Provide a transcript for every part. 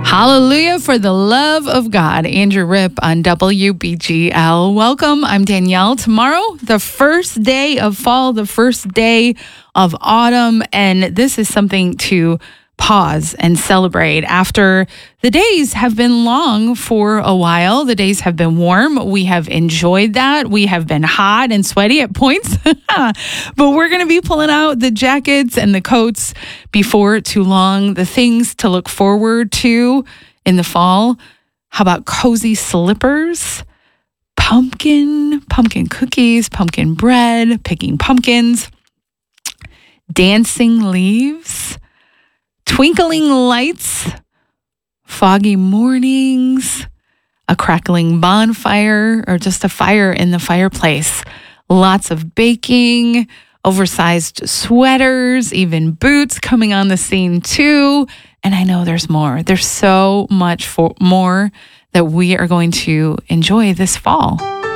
Hallelujah for the love of God. Andrew Ripp on WBGL. Welcome. I'm Danielle. Tomorrow, the first day of fall, the first day of autumn. And this is something to pause and celebrate after the days have been long for a while. The days have been warm. We have enjoyed that. We have been hot and sweaty at points, but we're going to be pulling out the jackets and the coats before too long, the things to look forward to in the fall. How about cozy slippers, pumpkin cookies, pumpkin bread, picking pumpkins, dancing leaves, twinkling lights, foggy mornings, a crackling bonfire, or just a fire in the fireplace. Lots of baking, oversized sweaters, even boots coming on the scene too. And I know there's more. There's so much more that we are going to enjoy this fall.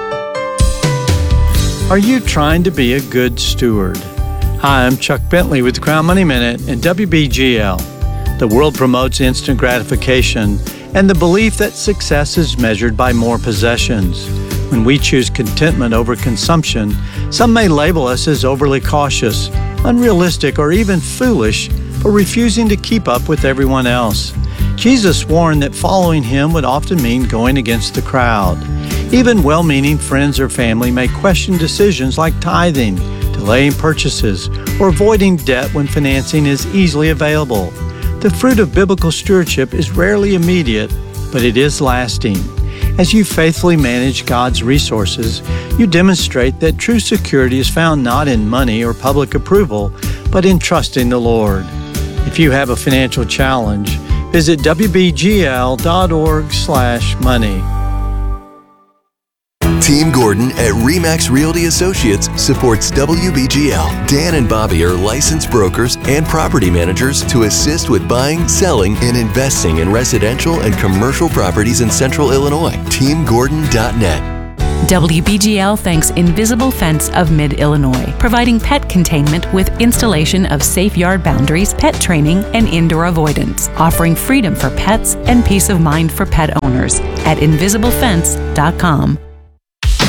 Are you trying to be a good steward? Hi, I'm Chuck Bentley with the Crown Money Minute and WBGL. The world promotes instant gratification and the belief that success is measured by more possessions. When we choose contentment over consumption, some may label us as overly cautious, unrealistic, or even foolish for refusing to keep up with everyone else. Jesus warned that following him would often mean going against the crowd. Even well-meaning friends or family may question decisions like tithing, delaying purchases, or avoiding debt when financing is easily available. The fruit of biblical stewardship is rarely immediate, but it is lasting. As you faithfully manage God's resources, you demonstrate that true security is found not in money or public approval, but in trusting the Lord. If you have a financial challenge, visit wbgl.org/money. Team Gordon at RE/MAX Realty Associates supports WBGL. Dan and Bobby are licensed brokers and property managers to assist with buying, selling, and investing in residential and commercial properties in Central Illinois. TeamGordon.net. WBGL thanks Invisible Fence of Mid-Illinois, providing pet containment with installation of safe yard boundaries, pet training, and indoor avoidance, offering freedom for pets and peace of mind for pet owners at invisiblefence.com.